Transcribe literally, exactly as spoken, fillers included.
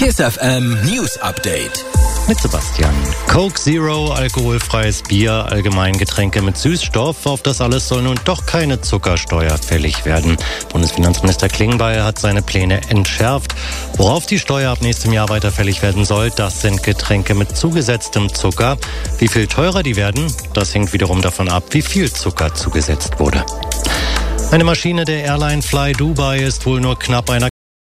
KISS F M News Update. Mit Sebastian. Coke Zero, alkoholfreies Bier, allgemein Getränke mit Süßstoff. Auf das alles soll nun doch keine Zuckersteuer fällig werden. Bundesfinanzminister Klingbeil hat seine Pläne entschärft. Worauf die Steuer ab nächstem Jahr weiter fällig werden soll, das sind Getränke mit zugesetztem Zucker. Wie viel teurer die werden, das hängt wiederum davon ab, wie viel Zucker zugesetzt wurde. Eine Maschine der Airline Fly Dubai ist wohl nur knapp einer